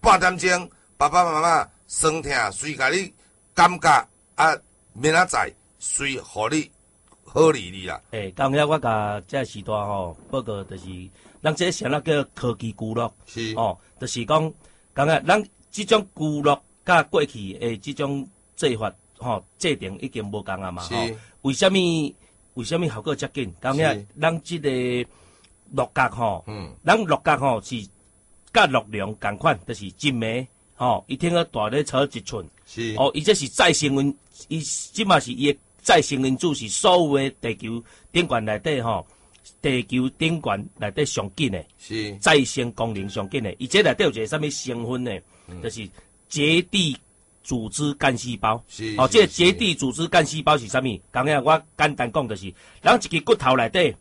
半点钟，爸爸妈妈酸痛，随甲你感觉啊，明仔载随互你好利啦。 刚才我甲这时代报告就是，咱这先叫科技聚落， 是就是讲，刚才咱这种聚落甲过去的这种做法制定已经无共啊嘛，为什么效果遮紧？刚才咱这个落角咱落角是甲陆良同款，就是真美伊听个大咧炒1寸， 是伊这是再生温，伊即嘛是伊的再生因子是所有的地球顶悬内底地球顶悬内底上紧的， 是再生功能上紧的，伊这内底有一个啥物成分呢？就是结缔组织干细胞。 是这个结缔组织干细胞是啥物？刚才我简单讲就是，咱一个骨头内底，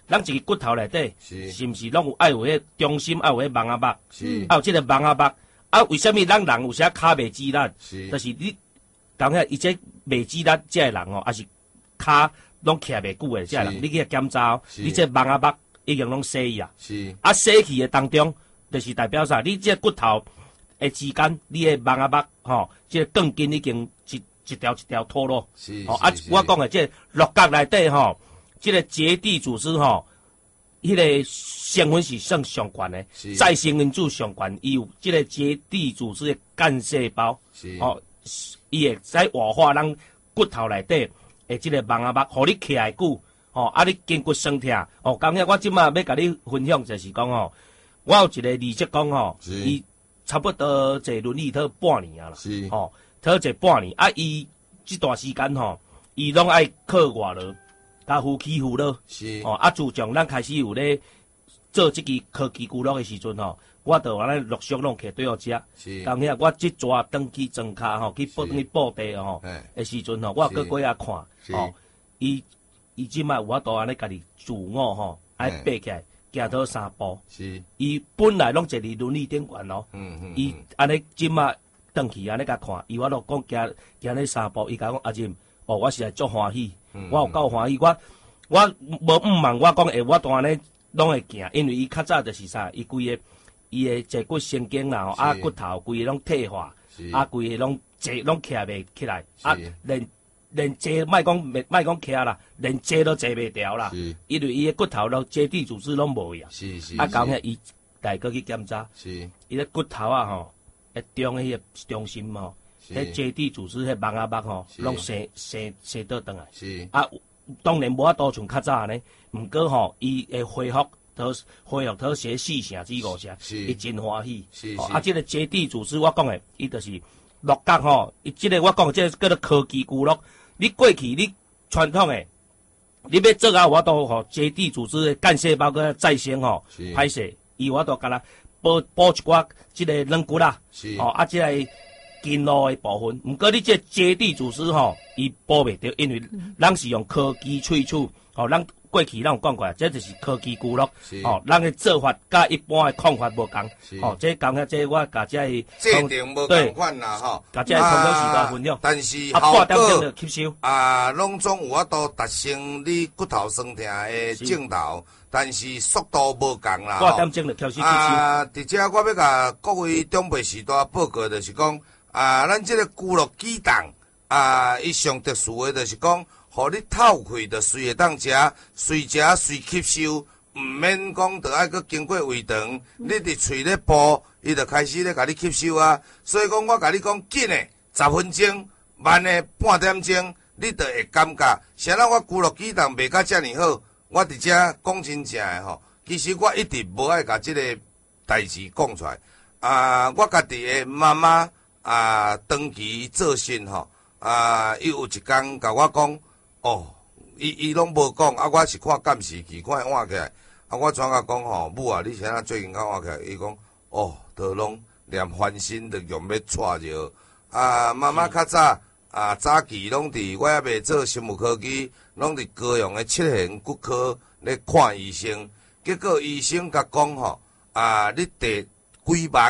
是毋是拢有爱有迄中心爱有迄网仔肉？ 是爱有这个网仔肉。啊，为什么咱人有时啊骹袂肌力？就是你讲遐伊这袂肌力，这个人还是骹拢徛袂久的这个人，你去检查你这网仔肉已经拢死去啊。 是啊，死去的当中，就是代表啥？你这骨头的之间，你的网仔肉这个钢筋已经一条一条脱落。 是我讲的这六角内底这个结缔组织迄个成分是算上悬的，再生因子上悬，伊有即个结缔组织的干细胞，伊会使活化咱骨头内底的即个网仔肉，互你徛会久，你筋骨酸痛，今日我即马要甲你分享就是讲我有一个例子讲伊差不多坐轮椅套半年啊啦，套坐半年，伊即段时间伊拢爱靠外劳。甲夫妻妇咯，自从咱开始有咧做即个科技聚落的时阵我就安尼陆续拢摕对我食。当遐我即抓登去庄骹去布地的时阵我搁过遐看伊即摆有法度安尼家己自我爱爬起来行倒3步。伊本来拢坐伫轮椅顶悬伊安尼即摆登去安尼甲看，伊我都讲行咧3步，伊甲我讲阿仁，我实在足欢喜。我有够欢喜，我无毋茫，我讲我当安尼拢会行，因为伊较早就是啥，伊规个伊的坐骨神经啦，骨头规个拢退化，规个拢坐拢徛袂起来，连坐莫讲徛啦，连坐都坐袂调啦，因为伊的骨头拢结缔组织拢无去啊。讲遐伊带过去检查，伊个骨头中迄个中心迄结締组织迄网仔肉拢生倒转来。当然无法度像较早呢，毋过伊会恢复到写4成至5成，伊真欢喜。即个结缔组织我讲的，伊就是六角伊即个我讲即个叫做科技聚落。你过去你传统的，你要做有法度结缔组织的干细胞个再生歹势，伊有法度甲咱补一寡即个软骨啦，即个筋络的部分，毋过你这结缔组织伊补袂着，因为咱是用科技萃取，咱过去咱有讲过，这就是科技聚落，咱的做法甲一般的看法无同，这讲下这我甲这制定无同款啦， 甲这同样时代分享， 但是效果吸收拢总有法度达成你骨头酸痛的症头，但是速度无共啦。 8点钟就开始吸收。 伫这我要甲各位长辈时代报告就是讲。咱这个聚落鸡蛋伊上特殊的就是讲，互你透开就随会当食，随吸收，毋免讲着爱搁经过胃肠，你伫喙咧剥，伊就开始咧甲你吸收啊。所以讲，我甲你讲紧的10分钟，慢的半点钟，你就会感觉。谁人我聚落鸡蛋卖甲遮尔好，我伫遮讲真正的其实我一直无爱甲即个代志讲出来。我家己的妈妈。长期做新伊有一工甲我讲，伊拢无讲，我是看监视器，看伊换起来，我怎甲讲母啊，你现在最近较换起来，伊讲，都拢连翻身都用要带着。妈妈较早早期拢伫我还未做生物科技，拢伫高雄的7贤骨科咧看医生，结果医生甲讲你第几目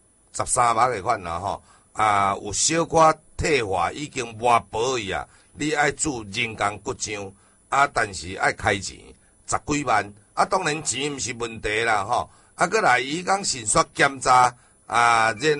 13目个款啦有小可退化，已经外薄去啊！你爱做人工骨浆但是爱开钱10几万当然钱毋是问题啦搁来伊讲肾衰检查然